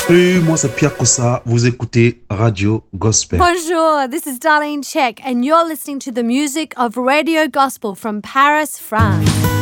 Salut, moi c'est Pierre Kossa, vous écoutez Radio Gospel. Bonjour, this is Darlene Check, and you're listening to the music of Radio Gospel from Paris, France.